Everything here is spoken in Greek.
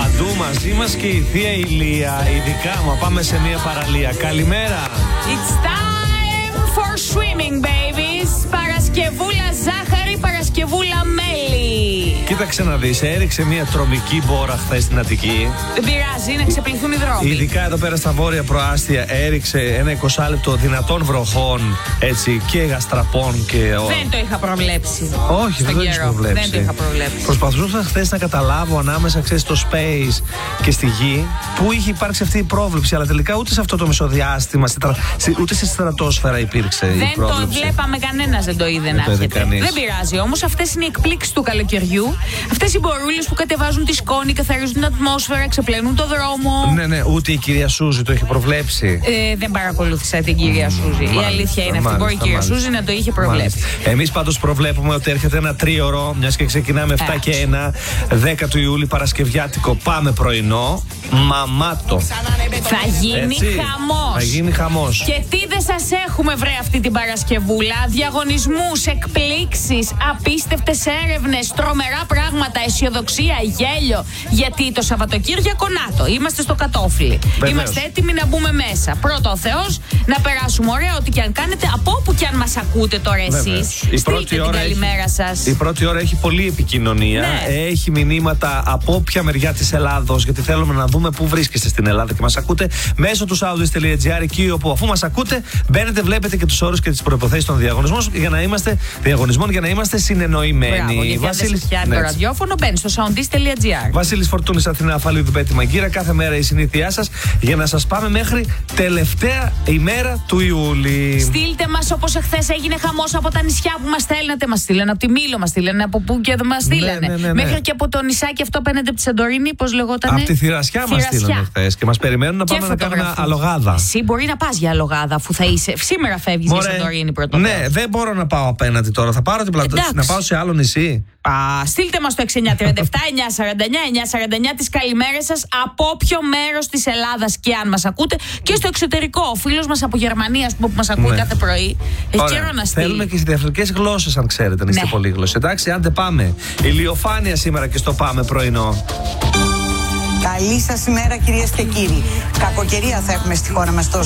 Παντού μαζί μας και η θεία Ηλία. Ειδικά μα πάμε σε μια παραλία. Καλημέρα. It's time for swimming, babies. Παρασκευούλα ζάχαρη, Παρασκευούλα μέλι. Κοίταξε να δεις, έριξε μια τρομική μπόρα χθες στην Αττική. Δεν πειράζει, να ξεπληθούν οι δρόμοι. Ειδικά εδώ πέρα στα βόρεια προάστια έριξε ένα 20 λεπτό δυνατών βροχών, έτσι, και γαστραπών και... Δεν το είχα προβλέψει. Όχι, δεν το είχα προβλέψει. Δεν το είχα προβλέψει. Προσπαθούσα χθες να καταλάβω ανάμεσα, ξέρεις, στο space και στη γη που είχε υπάρξει αυτή η πρόβλεψη, αλλά τελικά ούτε σε αυτό το μεσοδιάστημα, ούτε στη στρατόσφαιρα υπήρξε η πρόβλεψη. Δεν το βλέπαμε, κανένας δεν το είδε να έρχεται. Δεν πειράζει όμως, αυτές είναι οι εκπλήξεις του καλοκαιριού. Αυτές οι μπορούλες που κατεβάζουν τη σκόνη, καθαρίζουν την ατμόσφαιρα, ξεπλένουν το δρόμο. Ναι, ούτε η κυρία Σούζη το είχε προβλέψει. Δεν παρακολούθησα την κυρία Σούζη. Η αλήθεια είναι αυτή. Μπορεί η κυρία Σούζη να το είχε προβλέψει. Εμείς πάντως προβλέπουμε ότι έρχεται ένα τρίωρο, μιας και ξεκινάμε 7 και 1, 10 του Ιούλη, Παρασκευιάτικο. Πάμε πρωινό. Μαμάτο. Θα γίνει χαμός. Θα γίνει χαμός. Και τι δεν σας έχουμε βρε αυτή την Παρασκευούλα? Διαγωνισμούς, εκπλήξεις, απίστευτες έρευνες, τρομερά πράγματα, αισιοδοξία, γέλιο. Γιατί το Σαββατοκύριακο, νάτο, είμαστε στο κατόφλι. Βεβαίως. Είμαστε έτοιμοι να μπούμε μέσα. Πρώτο ο Θεός, να περάσουμε ωραία, ό,τι και αν κάνετε, από όπου και αν μας ακούτε τώρα εσείς. Στείλτε την καλημέρα σας. Η πρώτη ώρα έχει πολλή επικοινωνία. Ναι. Έχει μηνύματα από όποια μεριά της Ελλάδος, γιατί θέλουμε να δούμε πού βρίσκεστε στην Ελλάδα και μας ακούτε μέσω του soundis.gr, εκεί όπου αφού μας ακούτε μπαίνετε, βλέπετε και τους όρους και τις προϋποθέσεις των διαγωνισμών για να είμαστε συνεννοημένοι. Βασίλης, πιάνει το ραδιόφωνο, μπαίνει στο soundis.gr. Βασίλης Φορτούνης, Αθηνά Αφαλίδου, Μπέτη Μαγκύρα. Κάθε μέρα η συνήθειά σας για να σας πάμε μέχρι τελευταία ημέρα του Ιούλη. Στείλτε μας, όπως εχθές έγινε χαμός από τα νησιά που μας στέλνατε. Μας στείλανε από τη Μήλο, μας στείλανε από πού και μας στείλανε. Ναι. Μέχρι και από το νησάκι αυτό απέναντι από τη Σαντορίνη, πώς λεγότανε. Από τη Θηρασιά μας στείλανε χθες και μας περιμένουν να πάμε να κάνουμε αλογάδα. Εσύ μπορεί να πας για αλογάδα, αφού θα είσαι. Σήμερα φεύγεις για Σαντορίνη πρώτο. Ναι, δεν μπορώ να πάω απέναντι τώρα. Θα πάρω την πλατφόρμα να πάω σε άλλο νησί. Στείλτε μας το 6937-949-949 τις καλημέρες σας από όποιο μέρος της Ελλάδας και αν μας ακούτε, και στο εξωτερικό. Ο φίλος μας από Γερμανία που μας ακούει κάθε πρωί έχει καιρό να στείλει. Θέλουμε και σε διαφορετικές γλώσσες, αν ξέρετε, να είστε πολύγλωσσοι. Εντάξει, άντε πάμε. Ηλιοφάνεια σήμερα και στο πάμε πρωινό. Καλή σας ημέρα, κυρίες και κύριοι. Κακοκαιρία θα έχουμε στη χώρα μας